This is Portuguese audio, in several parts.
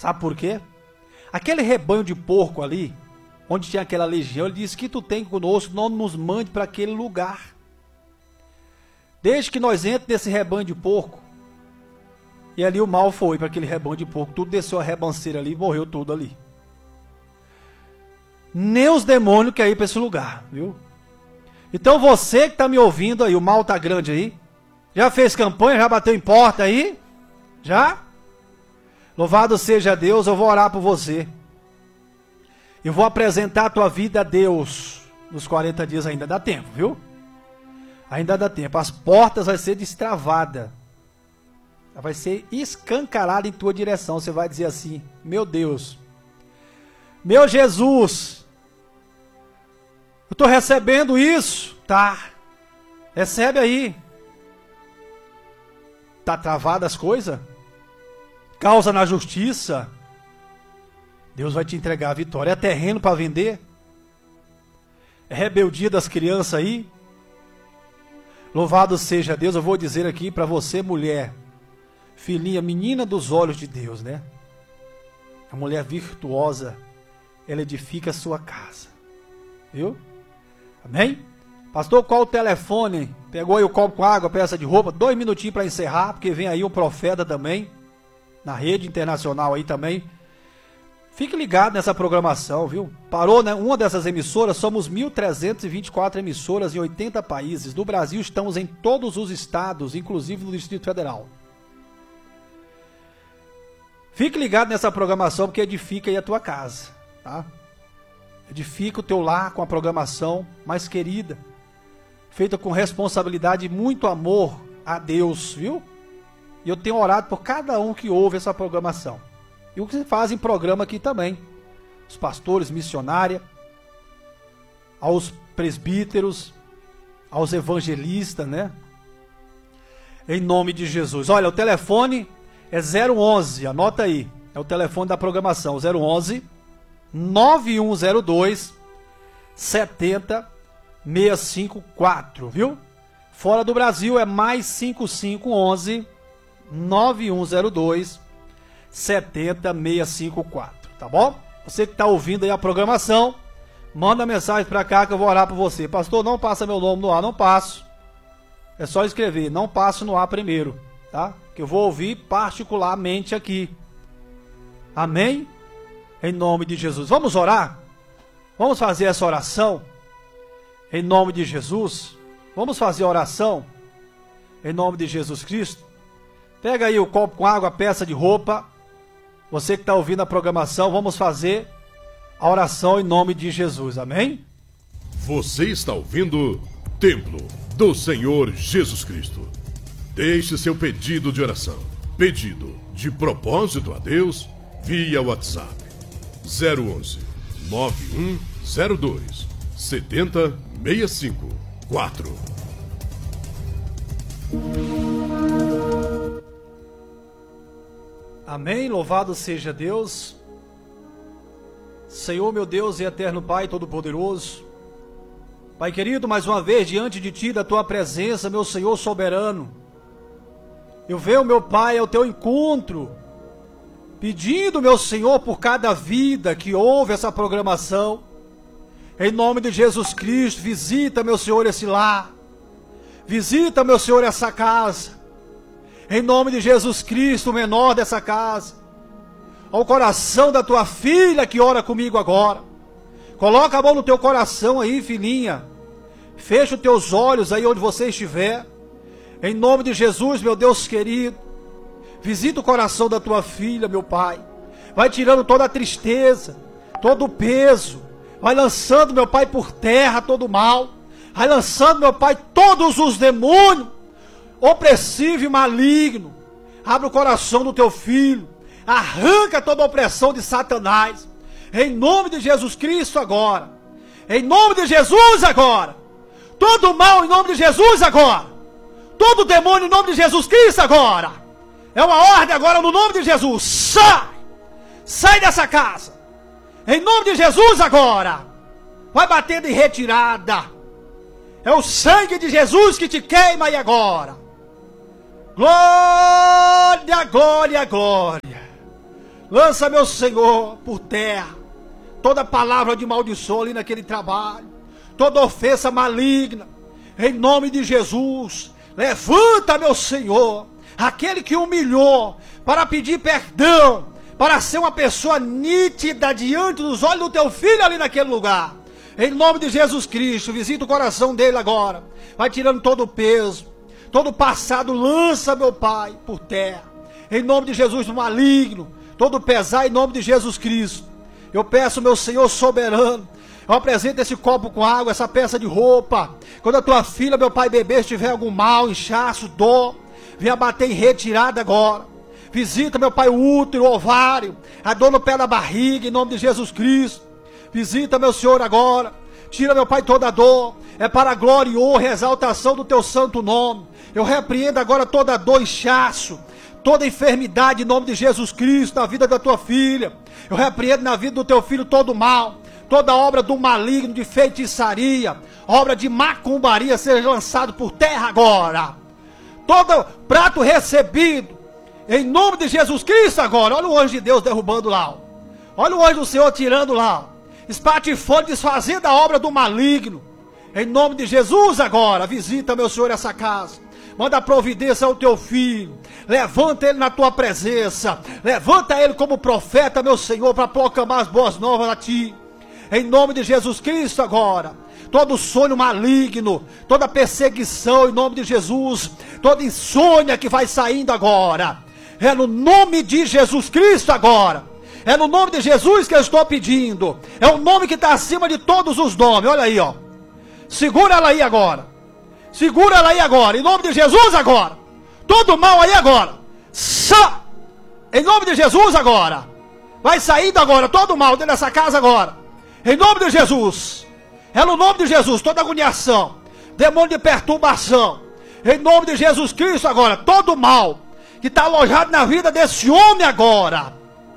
Sabe por quê? Aquele rebanho de porco ali, onde tinha aquela legião, ele disse que tu tem conosco, não nos mande para aquele lugar. Desde que nós entramos nesse rebanho de porco, e ali o mal foi para aquele rebanho de porco, tudo desceu a rebanceira ali e morreu tudo ali. Nem os demônios querem ir para esse lugar, viu? Então você que está me ouvindo aí, o mal está grande aí, já fez campanha, já bateu em porta aí? Já? Louvado seja Deus, eu vou orar por você. Eu vou apresentar a tua vida a Deus nos 40 dias, ainda dá tempo, viu? Ainda dá tempo. As portas vão ser destravadas. Vai ser escancarada em tua direção. Você vai dizer assim: meu Deus, meu Jesus, eu estou recebendo isso. Tá, recebe aí. Tá travadas as coisas? Causa na justiça. Deus vai te entregar a vitória. É terreno para vender? É rebeldia das crianças aí? Louvado seja Deus. Eu vou dizer aqui para você, mulher, filhinha, menina dos olhos de Deus, né? A mulher virtuosa, ela edifica a sua casa. Viu? Amém? Pastor, qual o telefone? Pegou aí o copo com água, peça de roupa. 2 minutinhos para encerrar, porque vem aí um profeta também, na rede internacional aí também. Fique ligado nessa programação, viu? Parou, né? Uma dessas emissoras, somos 1.324 emissoras em 80 países. No Brasil estamos em todos os estados, inclusive no Distrito Federal. Fique ligado nessa programação, porque edifica aí a tua casa, tá? Edifica o teu lar com a programação mais querida, feita com responsabilidade e muito amor a Deus, viu? E eu tenho orado por cada um que ouve essa programação. E o que se faz em programa aqui também. Os pastores, missionária, aos presbíteros, aos evangelistas, né? Em nome de Jesus. Olha, o telefone é 011, anota aí. É o telefone da programação, 011 9102 70654, viu? Fora do Brasil é mais 5511 9102 70654, tá bom? Você que está ouvindo aí a programação, manda mensagem para cá que eu vou orar por você. Pastor, não passa meu nome no ar. Não passo. É só escrever, não passo no ar primeiro, tá? Que eu vou ouvir particularmente aqui. Amém? Em nome de Jesus. Vamos orar? Vamos fazer essa oração? Em nome de Jesus. Vamos fazer a oração? Em nome de Jesus Cristo. Pega aí o copo com água, a peça de roupa. Você que está ouvindo a programação, vamos fazer a oração em nome de Jesus. Amém? Você está ouvindo Templo do Senhor Jesus Cristo. Deixe seu pedido de oração, pedido de propósito a Deus, via WhatsApp 011 9102 70654. Amém, louvado seja Deus. Senhor, meu Deus e eterno Pai Todo-Poderoso, Pai querido, mais uma vez diante de Ti, da Tua presença, meu Senhor soberano, eu venho, meu Pai, ao Teu encontro, pedindo, meu Senhor, por cada vida que ouve essa programação, em nome de Jesus Cristo. Visita, meu Senhor, esse lar, visita, meu Senhor, essa casa, em nome de Jesus Cristo, o menor dessa casa, ao coração da tua filha que ora comigo agora. Coloca a mão no teu coração aí, filhinha. Fecha os teus olhos aí onde você estiver. Em nome de Jesus, meu Deus querido. Visita o coração da tua filha, meu Pai. Vai tirando toda a tristeza, todo o peso. Vai lançando, meu Pai, por terra todo o mal. Vai lançando, meu Pai, todos os demônios opressivo e maligno. Abre o coração do teu filho. Arranca toda a opressão de Satanás. Em nome de Jesus Cristo agora. Em nome de Jesus agora. Todo mal em nome de Jesus agora. Todo demônio em nome de Jesus Cristo agora. É uma ordem agora no nome de Jesus. Sai! Sai dessa casa. Em nome de Jesus agora. Vai batendo em retirada. É o sangue de Jesus que te queima aí agora. Glória, glória, glória. Lança, meu Senhor, por terra toda palavra de maldição ali naquele trabalho, toda ofensa maligna, em nome de Jesus. Levanta, meu Senhor, aquele que humilhou para pedir perdão, para ser uma pessoa nítida diante dos olhos do teu filho ali naquele lugar. Em nome de Jesus Cristo, visita o coração dele agora. Vai tirando todo o peso, todo o passado, lança, meu Pai, por terra. Em nome de Jesus, do maligno, todo o pesar, em nome de Jesus Cristo. Eu peço, meu Senhor soberano, eu apresento esse copo com água, essa peça de roupa. Quando a tua filha, meu Pai, bebê, estiver algum mal, inchaço, dor, venha bater em retirada agora. Visita, meu Pai, o útero, o ovário, a dor no pé da barriga, em nome de Jesus Cristo. Visita, meu Senhor, agora. Tira, meu Pai, toda a dor. É para a glória e honra e exaltação do teu santo nome. Eu repreendo agora toda dor, inchaço, toda enfermidade, em nome de Jesus Cristo, na vida da tua filha. Eu repreendo na vida do teu filho todo mal, toda obra do maligno, de feitiçaria, obra de macumbaria, seja lançado por terra agora. Todo prato recebido, em nome de Jesus Cristo agora. Olha o anjo de Deus derrubando lá. Olha o anjo do Senhor tirando lá. Espatifando, desfazendo a obra do maligno. Em nome de Jesus agora. Visita, meu Senhor, essa casa. Manda providência ao teu filho. Levanta ele na tua presença. Levanta ele como profeta, meu Senhor, para proclamar as boas novas a ti. Em nome de Jesus Cristo agora. Todo sonho maligno, toda perseguição, em nome de Jesus. Toda insônia que vai saindo agora. É no nome de Jesus Cristo agora. É no nome de Jesus que eu estou pedindo. É o nome que está acima de todos os nomes. Olha aí, ó. Segura ela aí agora. Segura ela aí agora. Em nome de Jesus agora. Todo mal aí agora. Em nome de Jesus agora. Vai saindo agora todo mal dentro dessa casa agora. Em nome de Jesus. É no nome de Jesus. Toda agoniação. Demônio de perturbação. Em nome de Jesus Cristo agora. Todo mal que está alojado na vida desse homem agora.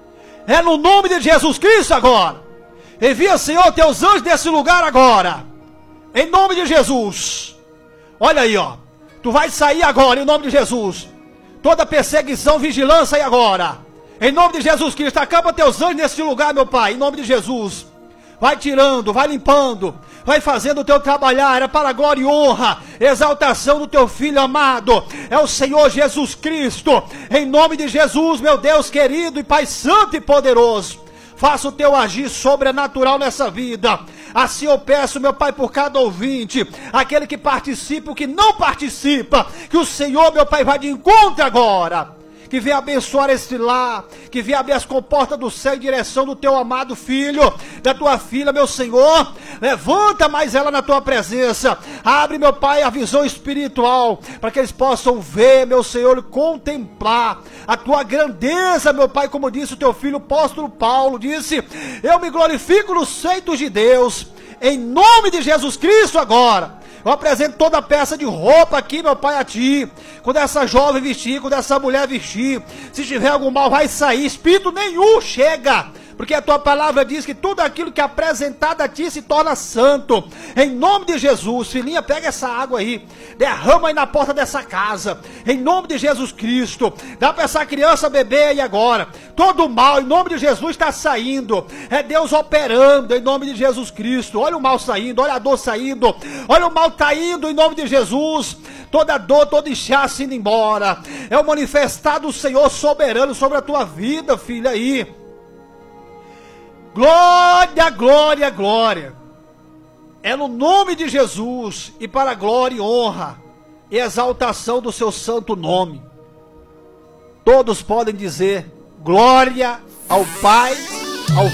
É no nome de Jesus Cristo agora. Envia, Senhor, teus anjos desse lugar agora. Em nome de Jesus. Olha aí, ó. Tu vai sair agora, em nome de Jesus. Toda perseguição, vigilância aí agora. Em nome de Jesus Cristo. Acampa teus anjos nesse lugar, meu Pai. Em nome de Jesus. Vai tirando, vai limpando. Vai fazendo o teu trabalhar. É para a glória e honra. Exaltação do teu Filho amado. É o Senhor Jesus Cristo. Em nome de Jesus, meu Deus querido e Pai santo e poderoso. Faça o teu agir sobrenatural nessa vida. Assim eu peço, meu Pai, por cada ouvinte, aquele que participa, o que não participa, que o Senhor, meu Pai, vai de encontro agora. Que venha abençoar este lar, que venha abrir as comportas do céu em direção do teu amado filho, da tua filha, meu Senhor. Levanta mais ela na tua presença. Abre, meu Pai, a visão espiritual, para que eles possam ver, meu Senhor, e contemplar a tua grandeza, meu Pai, como disse o teu filho, o apóstolo Paulo, disse: eu me glorifico nos feitos de Deus, em nome de Jesus Cristo agora. Eu apresento toda a peça de roupa aqui, meu Pai, a ti. Quando essa jovem vestir, quando essa mulher vestir, se tiver algum mal, vai sair. Espírito nenhum chega. Porque a tua palavra diz que tudo aquilo que é apresentado a ti se torna santo. Em nome de Jesus, filhinha, pega essa água aí. Derrama aí na porta dessa casa. Em nome de Jesus Cristo. Dá para essa criança beber aí agora. Todo mal, em nome de Jesus, está saindo. É Deus operando, em nome de Jesus Cristo. Olha o mal saindo, olha a dor saindo. Olha o mal tá indo, em nome de Jesus. Toda dor, todo inchaço indo embora. É o manifestar do Senhor soberano sobre a tua vida, filha aí. Glória, glória, glória. É no nome de Jesus e para a glória e honra e exaltação do seu santo nome. Todos podem dizer glória ao Pai, ao